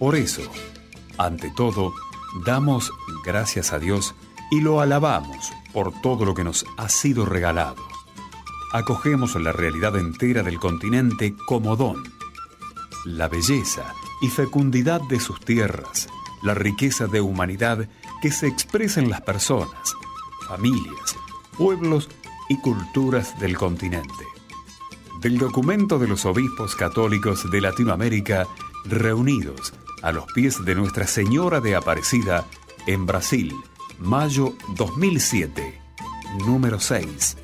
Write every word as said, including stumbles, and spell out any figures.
Por eso, ante todo, damos gracias a Dios y lo alabamos por todo lo que nos ha sido regalado. Acogemos la realidad entera del continente como don. La belleza y fecundidad de sus tierras, la riqueza de humanidad que se expresa en las personas, familias, pueblos y culturas del continente. Del documento de los obispos católicos de Latinoamérica reunidos a los pies de Nuestra Señora de Aparecida en Brasil, mayo dos mil siete, número seis.